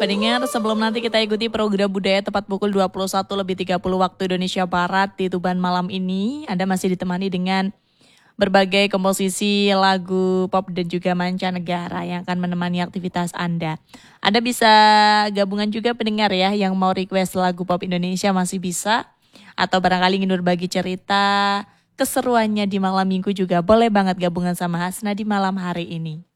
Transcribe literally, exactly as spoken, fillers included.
Pendengar, sebelum nanti kita ikuti program budaya tepat pukul dua puluh satu lebih tiga puluh waktu Indonesia Barat di Tuban malam ini, Anda masih ditemani dengan berbagai komposisi lagu pop dan juga mancanegara yang akan menemani aktivitas Anda. Anda bisa gabungan juga pendengar ya, yang mau request lagu pop Indonesia masih bisa. Atau barangkali ingin berbagi cerita, keseruannya di malam minggu juga boleh banget gabungan sama Hasna di malam hari ini.